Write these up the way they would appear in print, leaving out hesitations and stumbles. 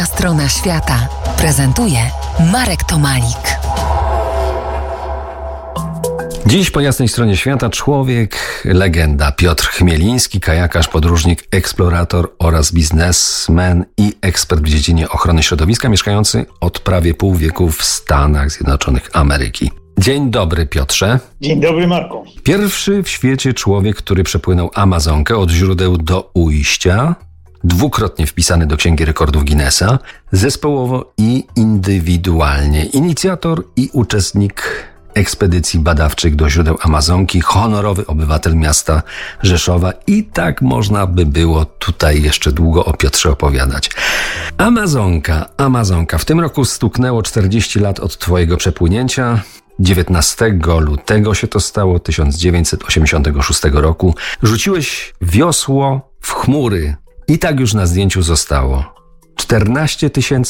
Strona świata prezentuje Marek Tomalik. Dziś po jasnej stronie świata człowiek, legenda Piotr Chmieliński, kajakarz, podróżnik, eksplorator oraz biznesmen i ekspert w dziedzinie ochrony środowiska, mieszkający od prawie pół wieku w Stanach Zjednoczonych Ameryki. Dzień dobry, Piotrze. Dzień dobry, Marku. Pierwszy w świecie człowiek, który przepłynął Amazonkę od źródeł do ujścia, dwukrotnie wpisany do Księgi Rekordów Guinnessa, zespołowo i indywidualnie. Inicjator i uczestnik ekspedycji badawczych do źródeł Amazonki, honorowy obywatel miasta Rzeszowa i tak można by było tutaj jeszcze długo o Piotrze opowiadać. Amazonka. W tym roku stuknęło 40 lat od twojego przepłynięcia. 19 lutego się to stało, 1986 roku. Rzuciłeś wiosło w chmury i tak już na zdjęciu zostało. 14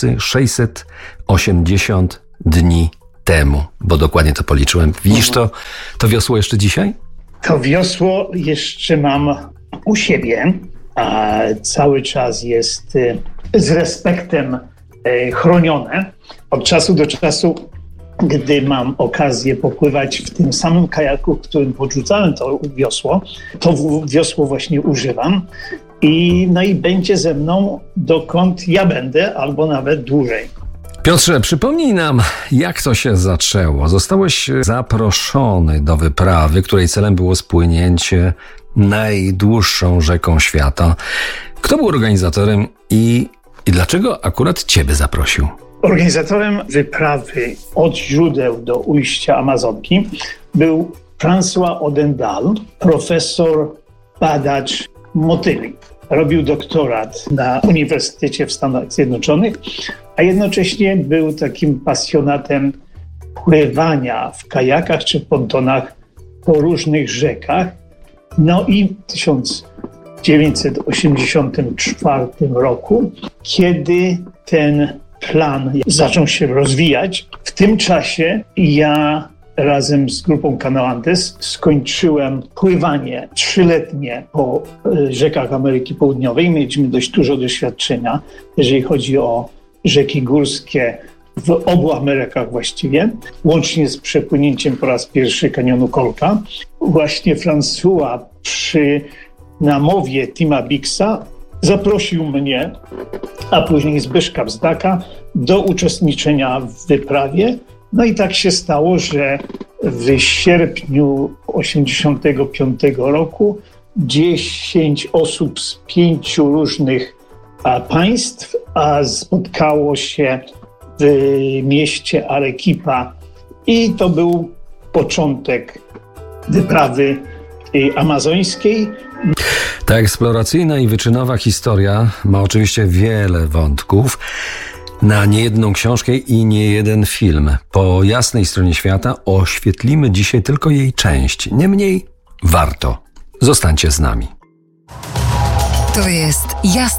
680 dni temu, bo dokładnie to policzyłem. Widzisz to wiosło jeszcze dzisiaj? To wiosło jeszcze mam u siebie, a cały czas jest z respektem chronione. Od czasu do czasu, gdy mam okazję popływać w tym samym kajaku, w którym podrzucałem to wiosło właśnie używam. I będzie ze mną dokąd ja będę, albo nawet dłużej. Piotrze, przypomnij nam, jak to się zaczęło. Zostałeś zaproszony do wyprawy, której celem było spłynięcie najdłuższą rzeką świata. Kto był organizatorem i dlaczego akurat ciebie zaprosił? Organizatorem wyprawy od źródeł do ujścia Amazonki był François Odendaal, profesor, badacz motyli. Robił doktorat na Uniwersytecie w Stanach Zjednoczonych, a jednocześnie był takim pasjonatem pływania w kajakach czy pontonach po różnych rzekach. No i w 1984 roku, kiedy ten plan zaczął się rozwijać, w tym czasie ja razem z grupą Canoe Andes skończyłem pływanie 3-letnie po rzekach Ameryki Południowej. Mieliśmy dość dużo doświadczenia, jeżeli chodzi o rzeki górskie w obu Amerykach właściwie, łącznie z przepłynięciem po raz pierwszy kanionu Colca. Właśnie François przy namowie Tima Bixa zaprosił mnie, a później Zbyszka Bzdaka do uczestniczenia w wyprawie. No i tak się stało, że w sierpniu 1985 roku 10 osób z 5 różnych państw spotkało się w mieście Arequipa i to był początek wyprawy amazońskiej. Ta eksploracyjna i wyczynowa historia ma oczywiście wiele wątków. Na niejedną książkę i niejeden film. Po jasnej stronie świata oświetlimy dzisiaj tylko jej część. Niemniej warto. Zostańcie z nami. To jest Jasna